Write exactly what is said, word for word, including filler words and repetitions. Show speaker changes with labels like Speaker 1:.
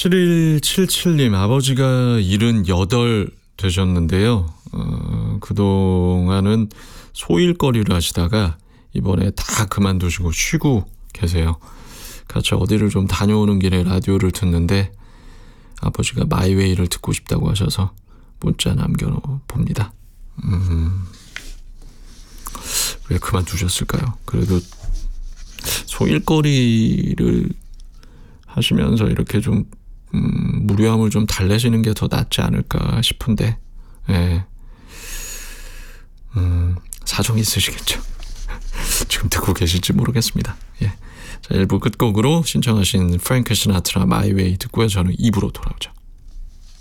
Speaker 1: 칠일칠칠님 아버지가 일흔여덟 되셨는데요. 어, 그동안은 소일거리를 하시다가 이번에 다 그만두시고 쉬고 계세요. 같이 어디를 좀 다녀오는 길에 라디오를 듣는데 아버지가 마이웨이를 듣고 싶다고 하셔서 문자 남겨봅니다. 음, 왜 그만두셨을까요? 그래도 소일거리를 하시면서 이렇게 좀 음, 무료함을 좀 달래시는 게 더 낫지 않을까 싶은데 예. 음, 사정이 있으시겠죠. 지금 듣고 계실지 모르겠습니다. 예. 자, 일 부 끝곡으로 신청하신 프랭크 시나트라 마이웨이 듣고요. 저는 이 부로 돌아오죠.